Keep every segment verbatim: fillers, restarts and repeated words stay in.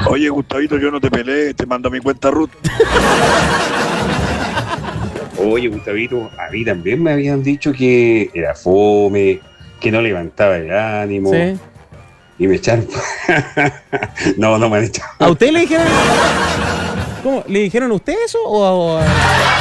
Oye, Gustavito, yo no te peleé, te mando mi cuenta Ruth. Oye, Gustavito, a mí también me habían dicho que era fome, que no levantaba el ánimo. Sí. Y me echaron. No, no me han echado. ¿A usted le dijeron? ¿Cómo? ¿Le dijeron a usted eso o a.?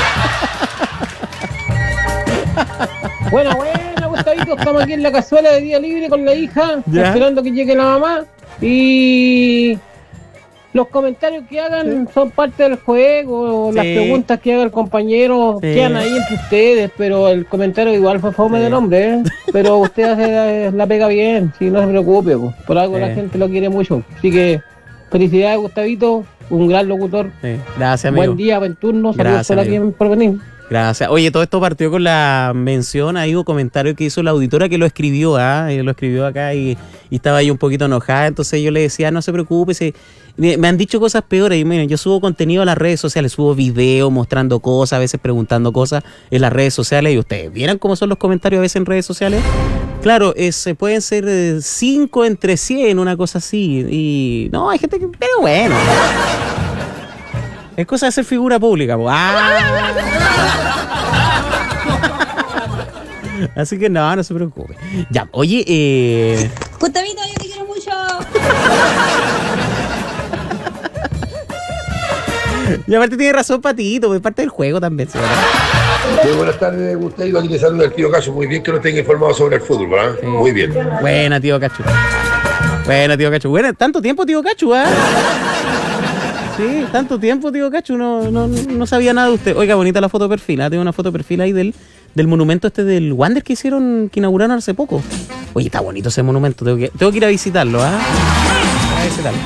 Bueno, bueno, Gustavito, estamos aquí en la cazuela de día libre con la hija, ¿Ya? esperando que llegue la mamá. Y los comentarios que hagan sí. son parte del juego, sí. las preguntas que haga el compañero sí. quedan ahí entre ustedes, pero el comentario igual fue fome sí. del hombre, ¿eh? Pero usted hace la, la pega bien, si no se preocupe, pues. Por algo sí. la gente lo quiere mucho. Así que felicidades, Gustavito, un gran locutor. Sí. Gracias, amigo. Buen día, buen turno, saludos por aquí por venir. Gracias. Oye, todo esto partió con la mención, ahí un comentario que hizo la auditora que lo escribió, ¿ah? ¿eh? Lo escribió acá y, y estaba ahí un poquito enojada, entonces yo le decía, no se preocupe, se, me, me han dicho cosas peores, y miren, yo subo contenido a las redes sociales, subo videos mostrando cosas, a veces preguntando cosas en las redes sociales, y ustedes vieran cómo son los comentarios a veces en redes sociales. Claro, es, pueden ser cinco entre cien, una cosa así, y no, hay gente que, pero bueno. Es cosa de ser figura pública, po. ¡Ah! Así que no, no se preocupe. Ya, oye, eh... Gustavito, yo te quiero mucho. Y aparte tiene razón Patito, es parte del juego también, ¿sí? Muy buenas tardes, Gustavito, aquí te saluda el tío Cacho. Muy bien que nos tenga informado sobre el fútbol, ¿eh? Sí. Muy bien. Buena, tío Cacho. Buena, tío Cacho. Buena, tanto tiempo, tío Cacho, ¿eh? Sí, tanto tiempo, tío Cacho, no, no, no sabía nada de usted. Oiga, bonita la foto de perfil, ¿eh? Tengo una foto de perfil ahí del, del monumento este del Wander que hicieron, que inauguraron hace poco. Oye, está bonito ese monumento, tengo que, tengo que ir a visitarlo, ¿ah? ¿eh? A visitarlo.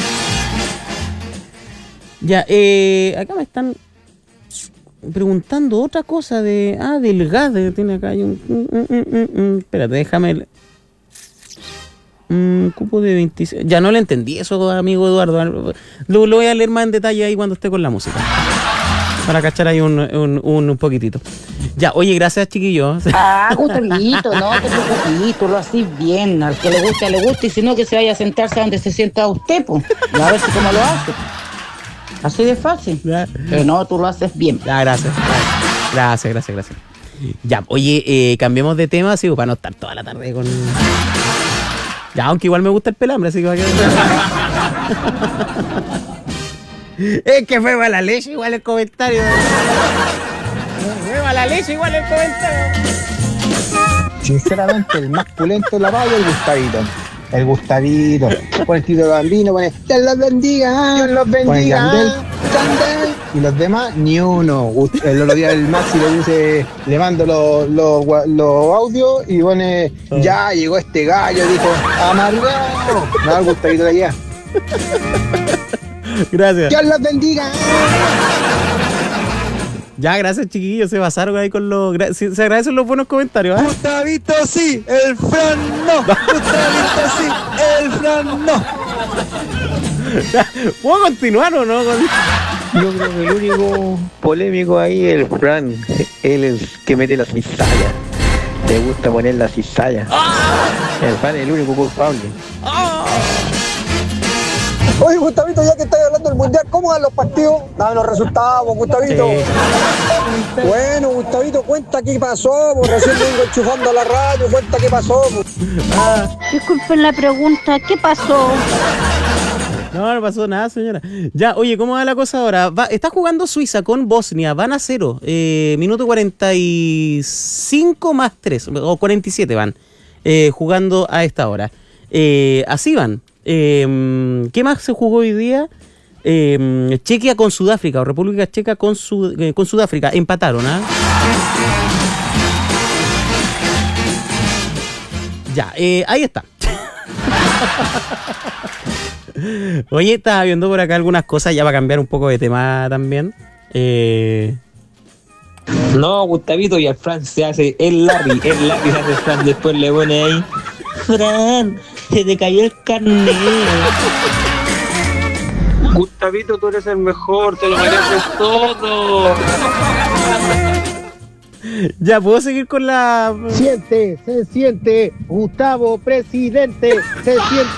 Ya, eh, acá me están preguntando otra cosa de, ah, del gas, de, tiene acá hay un, un, un, un, un espérate, déjame el, un cupo de veintiséis. Ya no le entendí eso, amigo Eduardo. Lo, lo voy a leer más en detalle ahí cuando esté con la música. Para cachar ahí un, un, un poquitito. Ya, oye, gracias, chiquillos. Ah, Gustavito, no te preocupes, tú lo haces bien. Al que le gusta, le gusta. Y si no, que se vaya a sentarse donde se sienta usted, pues. A ver si cómo lo hace. Así de fácil. Ya. Pero no, tú lo haces bien. Ya, gracias. Gracias, gracias, gracias. Ya, oye, eh, cambiemos de tema, sí, para no estar toda la tarde con... Ya, aunque igual me gusta el pelambre, así que va a quedar... Es que fue mala leche igual el comentario. Fue mala leche igual el comentario. Sinceramente, el más pulento de la radio es el Gustavito. El Gustavito. Pone el Tito Bambino, pone Dios los bendiga. Dios los bendiga. Pone Yandel, Yandel. Y los demás, ni uno. El otro día el Maxi le dice, le mando los, los, los audios y pone, oh. Ya llegó este gallo, dijo, amargado. No, el Gustavito de allá. Gracias. Dios los bendiga. Ya, gracias, chiquillos. Se pasaron ahí con los... Se, se agradecen los buenos comentarios, ¿eh? Gustavito sí, el Fran no. Gustavito sí, el Fran no. ¿Puedo continuar o no? Yo creo que el único polémico ahí es el Fran. Él es el que mete las cizallas. Le gusta poner las cizallas. ¡Ah! El Fran es el único culpable. ¡Ah! Oye, Gustavito, ya que estás hablando del mundial, ¿cómo van los partidos? Dame los resultados, Gustavito. Sí. Bueno, Gustavito, cuenta qué pasó, pues recién vengo enchufando a la radio, cuenta qué pasó. Pues. Ah. Disculpen la pregunta, ¿qué pasó? No, no pasó nada, señora. Ya, oye, ¿cómo va la cosa ahora? Va, está jugando Suiza con Bosnia, van a cero. Eh, minuto cuarenta y cinco más tres, o cuarenta y siete van, eh, jugando a esta hora. Eh, así van. Eh, ¿Qué más se jugó hoy día? Eh, Chequia con Sudáfrica, o República Checa con, Sud, eh, con Sudáfrica. Empataron, ¿ah? Ya, eh, ahí está. Oye, estaba viendo por acá algunas cosas, ya va a cambiar un poco de tema también. Eh... No, Gustavito, y al Fran se hace el Larry, el Larry se hace el Fran, después le pone ahí, Fran, se te cayó el carnet. Gustavito, tú eres el mejor, te lo mereces todo. Ya, ¿puedo seguir con la...? Siente, se siente, Gustavo, presidente, se siente.